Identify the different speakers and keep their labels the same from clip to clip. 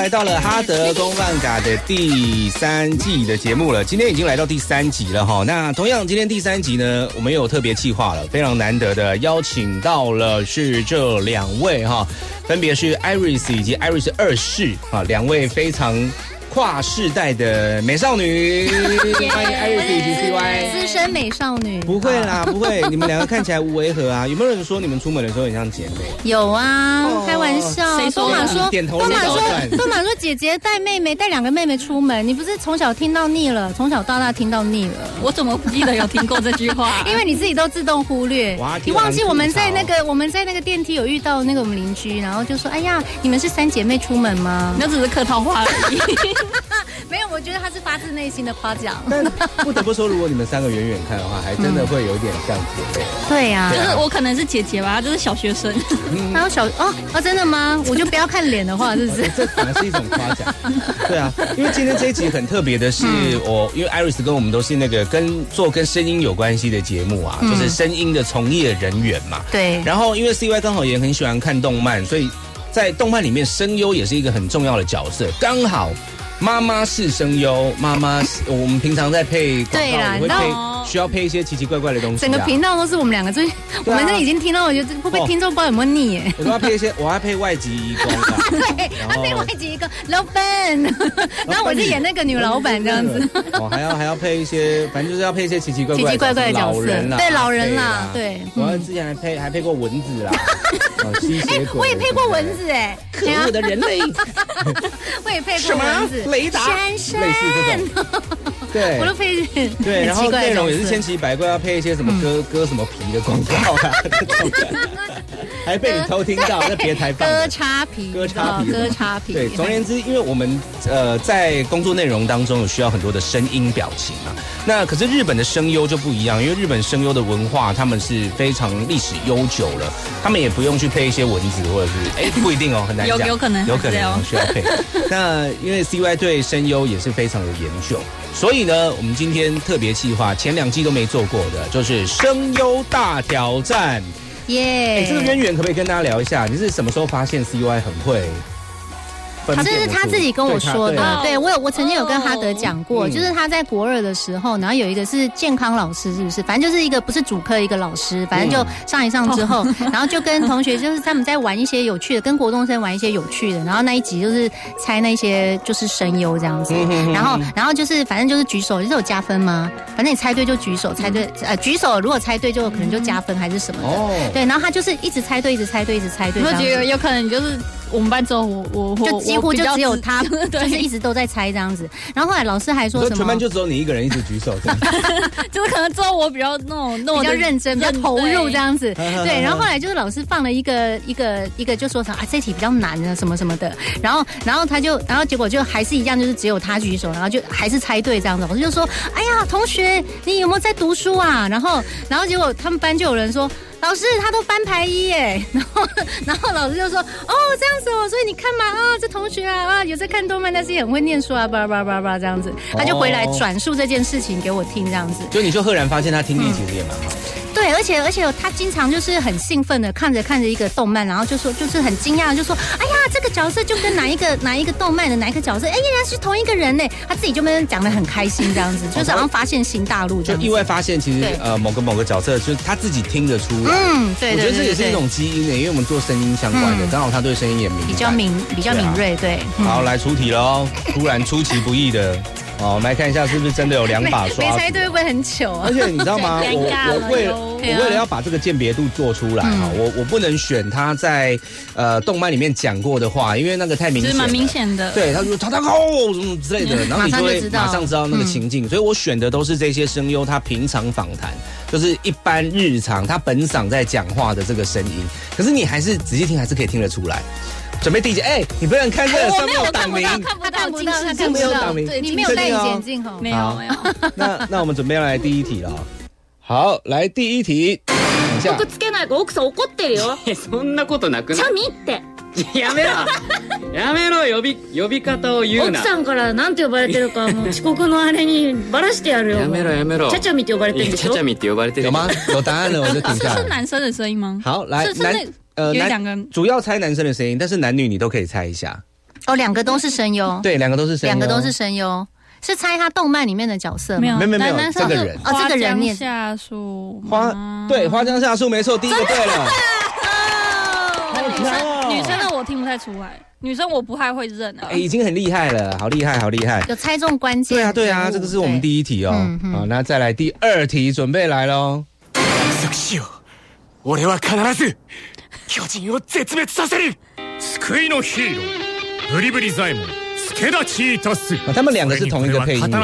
Speaker 1: 来到了哈德公办嘎的第3季的节目了，今天已经来到第3集了哈。那同样今天第3集呢，我们有特别企划了，非常难得的邀请到了是这2位哈，分别是 Iris 以及 Iris 2世啊，2位非常跨世代的美少女，欢迎 Iris 以及 CY
Speaker 2: 资深美少女。
Speaker 1: 不会啦，不会，你们2个看起来无违和啊。有没有人说你们出门的时候很像姐妹？
Speaker 2: 有啊，开玩笑。
Speaker 1: 谁说？点头
Speaker 2: 多玛说姐姐带2个妹妹出门，你不是从小听到腻了，从小到大听到腻了。
Speaker 3: 我怎么不记得有听过这句话？
Speaker 2: 因为你自己都自动忽略。你忘记我们在那个电梯有遇到那个我们邻居，然后就说：“哎呀，你们是3姐妹出门吗？”
Speaker 3: 那只是客套话而已。
Speaker 2: 没有，我觉得他是发自内心的夸奖。
Speaker 1: 但不得不说，如果你们3个远远看的话，还真的会有点像姐妹。
Speaker 2: 对呀，
Speaker 3: 就是我可能是姐姐吧，就是小学生。
Speaker 2: 还有真的吗？我就不要看脸的话，是不是？
Speaker 1: 这反而是一种夸奖。对啊，因为今天这一集很特别的是，因为 Iris 跟我们都是那个跟声音有关系的节目啊，就是声音的从业人员嘛。
Speaker 2: 对。
Speaker 1: 然后因为 CY 刚好也很喜欢看动漫，所以在动漫里面声优也是一个很重要的角色，刚好。妈妈是声优，我们平常在配广告，也会需要配一些奇奇怪怪的东西。
Speaker 2: 整个频道都是我们2个，我们这已经听到，我觉得会不会听众不知道有没有腻耶？
Speaker 1: 我要配一些，我要配外籍移工。
Speaker 2: 对，要配外籍移工，老板。然后我就演那个女老板这样子。
Speaker 1: 还要配一些，反正就是要配一些奇奇怪怪
Speaker 2: 的角色。对，老人啦，对。
Speaker 1: 我之前还配过蚊子啦，吸血鬼。
Speaker 2: 我也配过蚊子哎，
Speaker 1: 可恶的人类。
Speaker 2: 我也配过蚊子。
Speaker 1: 雷达，
Speaker 2: 闪闪，
Speaker 1: 类似这种，对，
Speaker 2: 我都配
Speaker 1: 对，然后内容也是千奇百怪，要配一些什么割什么皮的广告啊，还被你偷听到，在别台放
Speaker 2: 割叉皮，
Speaker 1: 对，总而言之，因为我们在工作内容当中有需要很多的声音表情啊，那可是日本的声优就不一样，因为日本声优的文化他们是非常历史悠久了，他们也不用去配一些文字或者是不一定哦，很难讲，
Speaker 3: 有可能
Speaker 1: 需要配。那因为 CY 对声优也是非常有研究，所以呢，我们今天特别企划前2季都没做过的，就是声优大挑战。
Speaker 2: 耶！
Speaker 1: 这个渊源可不可以跟大家聊一下？你是什么时候发现 CY 很会？
Speaker 2: 这是他自己跟我说的，对我曾经有跟哈德讲过，就是他在国2的时候，然后有一个是健康老师，是不是？反正就是一个不是主科一个老师，反正就上一上之后，然后就跟同学就是他们在玩一些有趣的，跟国中生玩一些有趣的，然后那一集就是猜那些就是声优这样子，然后就是反正就是举手，就是有加分吗？反正你猜对就举手，猜对举手如果猜对就可能就加分还是什么的，对，然后他就是一直猜对，一直猜对，一直猜对。
Speaker 3: 我觉得有可能就是我们班之后我
Speaker 2: 就几乎就只有他，就是一直都在猜这样子。然后后来老师还说什么？
Speaker 1: 全班就只有你一个人一直举手这样，
Speaker 3: 就是可能之后我比较那种
Speaker 2: 比较认真、比较投入这样子。对，然后后来就是老师放了一个就说什么这题比较难啊什么什么的。然后结果就还是一样，就是只有他举手，然后就还是猜对这样子。老师就说：“哎呀，同学，你有没有在读书啊？”然后结果他们班就有人说。老师，他都班排1耶，然后老师就说，哦，这样子哦，所以你看嘛，这同学有在看动漫，但是也很会念书啊，叭这样子，他就回来转述这件事情给我听，这样子，
Speaker 1: 就你就赫然发现他听力其实也蛮好。
Speaker 2: 对，而且他经常就是很兴奋的看着一个动漫，然后就说就是很惊讶，就说哎呀，这个角色就跟哪一个动漫的哪一个角色，哎，原来是同一个人呢。他自己就跟讲得很开心，这样子，就是好像发现新大陆，
Speaker 1: 就意外发现其实某个角色就是他自己听得出来。
Speaker 2: 对，
Speaker 1: 我觉得这也是一种基因的，因为我们做声音相关的，刚好他对声音也
Speaker 2: 比较敏锐，对。
Speaker 1: 好，来出题喽，突然出其不意的。我们来看一下是不是真的有2把刷子。
Speaker 2: 没猜对会不会很糗啊？
Speaker 1: 而且你知道吗？我为了要把这个鉴别度做出来哈，我不能选他在动漫里面讲过的话，因为那个太明显了，
Speaker 3: 蛮明显的。
Speaker 1: 对，他说他什么之类的，然后你就会马上知道那个情境。所以我选的都是这些声优他平常访谈，就是一般日常他本嗓在讲话的这个声音。可是你还是仔细听，还是可以听得出来。准备第一集，你不能看这个上面有档名，
Speaker 3: 看不到，
Speaker 1: 没有档名，
Speaker 2: 你没有戴眼镜哦，
Speaker 3: 没有。
Speaker 1: 那我们准备要来第一题了。好，来第一题。
Speaker 4: 僕つけないから奥さん怒ってるよ。
Speaker 5: そんなことなくない？
Speaker 4: チャミって。
Speaker 5: やめろやめろ呼び方を言うな。
Speaker 4: 奥さんからなんて呼ばれてるかもう遅刻のあれにバラしてやるよ。
Speaker 5: やめろ。
Speaker 4: チャチャミって呼ばれてるんでしょ？
Speaker 5: チャチャミって呼ばれてる。
Speaker 1: 有吗？有答案了，我就停下来。
Speaker 3: 是男生的声音吗？
Speaker 1: 好，来
Speaker 3: 有2个，
Speaker 1: 主要猜男生的声音，但是男女你都可以猜一下。
Speaker 2: 哦，两个都是声优，
Speaker 1: 对，两个都是声优，
Speaker 2: 两个都是声优。是猜他动漫里面的角色吗？
Speaker 3: 没有
Speaker 1: 没有
Speaker 3: 这
Speaker 1: 个人
Speaker 2: 哦，这个人念
Speaker 3: 夏树
Speaker 1: 对，花江夏树没错，第一个对了。
Speaker 3: 女生的我听不太出来，女生我不太会认啊。
Speaker 1: 已经很厉害了，好厉害，好厉害，
Speaker 2: 有猜中关键。
Speaker 1: 对啊，这个是我们第一题哦。好，那再来第二题，准备来咯。
Speaker 6: 我は必ず巨人を絶滅させる。救いのヒーロー、ブリブリザイモン、助立ちいたす。
Speaker 1: 他们两个是同一个配音员。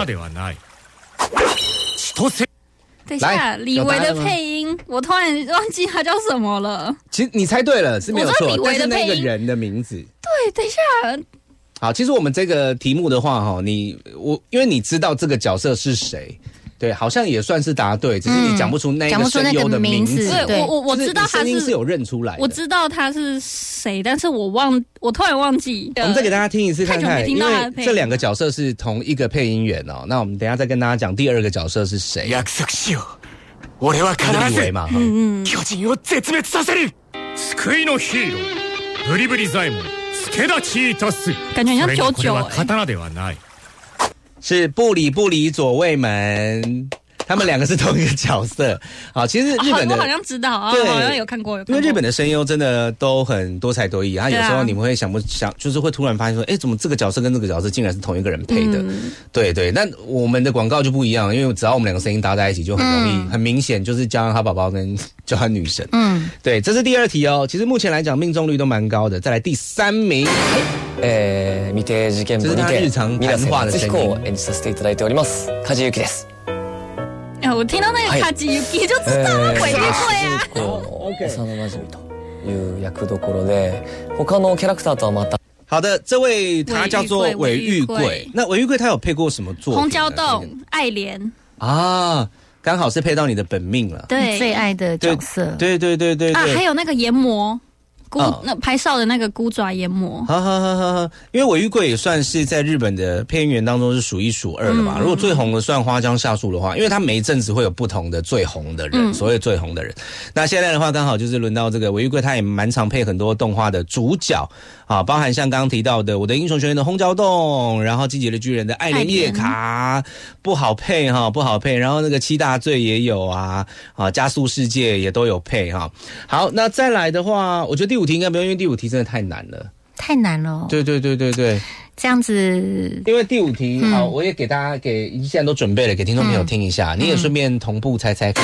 Speaker 3: 等一下，李维的配音，我突然忘记他叫什么了。
Speaker 1: 其实你猜对了，是没有错，但是那个人的名字。
Speaker 3: 对，等一下。
Speaker 1: 好，其实我们这个题目的话，哈，因为你知道这个角色是谁。对，好像也算是答对，只是你讲不出那个声优的名字。
Speaker 3: 对，我知道他
Speaker 1: 声音是有认出来的。
Speaker 3: 我知道他是谁，但是我突然忘记。
Speaker 1: 我们再给大家听一次看看，因为这两个角色是同一个配音员哦。那我们等一下再跟大家讲第二个角色是谁。
Speaker 6: 約束しよう。我は必ず巨人を絶滅させる。救いのヒーロー、ブリブリザイモン、助立ちいたす。
Speaker 3: 感觉像九九。
Speaker 6: 刀ではない。
Speaker 1: 是不理左卫门，他们两个是同一个角色。好，其实日本的
Speaker 3: 我好像知道啊，好像有看过。
Speaker 1: 因为日本的声优真的都很多才多艺，有时候你们会想，就是会突然发现说，怎么这个角色跟这个角色竟然是同一个人配的？对。那我们的广告就不一样，因为只要我们两个声音搭在一起，就很容易，很明显就是叫他宝宝跟叫他女神。对，这是第二題哦。其實目前來講命中率都蠻高的。再來第3名。
Speaker 7: 未定事件簿にて
Speaker 1: 水瀬夏彦
Speaker 7: を演じさせていただいております梶由紀です。
Speaker 3: 我听到那个梶由紀就知道了，鬼鬼啊。
Speaker 7: 幼馴染という役どころで、他のキャラクターとはまた。
Speaker 1: 好的，这位他叫做尾玉贵。那尾玉贵他有配过什么作品？
Speaker 3: 红椒洞、爱莲
Speaker 1: 啊，刚好是配到你的本命了。
Speaker 2: 对，最爱的角色。
Speaker 1: 对啊，
Speaker 3: 还有那个研磨。那拍少的那个孤爪研磨，
Speaker 1: 因为尾玉贵也算是在日本的配音员当中是数一数二的吧。如果最红的算花江夏树的话，因为他每一阵子会有不同的最红的人，所谓最红的人。那现在的话，刚好就是轮到这个尾玉贵，他也蛮常配很多动画的主角啊，包含像刚刚提到的《我的英雄学院》的红椒洞，然后《进击的巨人》的艾莲叶卡，不好配。然后那个七大罪也有啊，加速世界也都有配哈。好，那再来的话，我觉得第5题应该不用，因为第5题真的太难了。
Speaker 2: 太难了。
Speaker 1: 对。
Speaker 2: 这样子，
Speaker 1: 因为第5題，好，我也给大家现在都准备了，给听众朋友听一下，你也顺便同步猜猜看。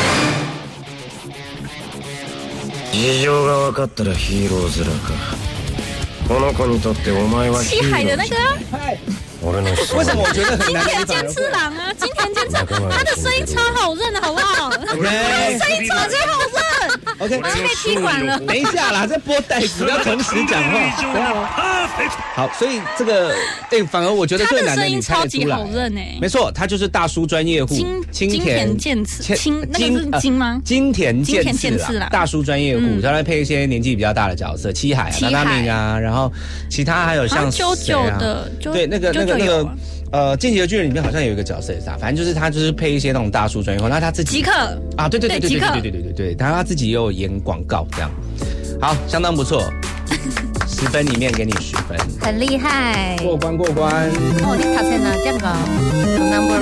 Speaker 6: 事情が分かったらヒーローズラか。この子にとってお前は
Speaker 3: 七海的那个。
Speaker 1: 为什么我觉得很难？
Speaker 3: 金田健次郎啊，金田健次郎，他的声音超好认的，好不好？他的声音超级好认。
Speaker 1: OK，
Speaker 3: 我要被踢馆了。
Speaker 1: 等一下啦，这播带子要同时讲话。好，所以这个反而我觉得最难的你猜得出来。他的声音超级好认诶。没错，他就是大叔专业户
Speaker 3: 金田健次，那个是金吗？
Speaker 1: 金田健次啦，大叔专业户，他来配一些年纪比较大的角色，七海啊、娜娜米啊，然后其他还有像谁啊？对，那个进击的巨人里面好像有一个角色也是反正就是他就是配一些那种大叔专业户，那他自己
Speaker 3: 极客
Speaker 1: 啊，对，他自己也有演广告这样。好，相当不错，10分里面给你10分，
Speaker 2: 很厉害，
Speaker 1: 过关。
Speaker 2: 哦，你考在哪？这样有 number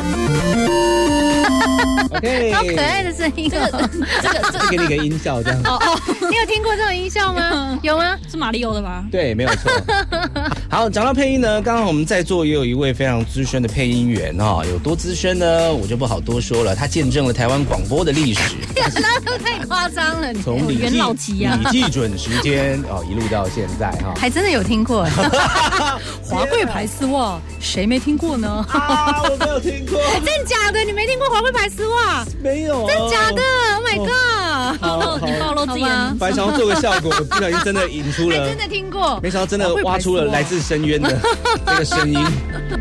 Speaker 2: 1 OK， 好可爱的声音哦。
Speaker 1: 这给你个音效这样。
Speaker 2: 你有听过这种音效吗？有吗？
Speaker 3: 是马里欧的吧？
Speaker 1: 对，没有错。好，讲到配音呢，刚刚我们在座也有一位非常资深的配音员有多资深呢？我就不好多说了。他见证了台湾广播的历史，
Speaker 2: 那都太夸张了。
Speaker 1: 从
Speaker 3: 元老级啊，
Speaker 1: 李济准时间一路到现在
Speaker 2: 还真的有听过。华贵牌丝袜，谁没听过呢？
Speaker 1: 我没有听过。
Speaker 2: 真假的？你没听过华贵牌丝袜？
Speaker 1: 没有。
Speaker 2: 真假的 ？Oh my god！
Speaker 3: 你暴露自己了。
Speaker 1: 本来想要做个效果，不小心真的引出了。
Speaker 2: 真的听过。
Speaker 1: 没想到真的挖出了来自深渊的这个声音。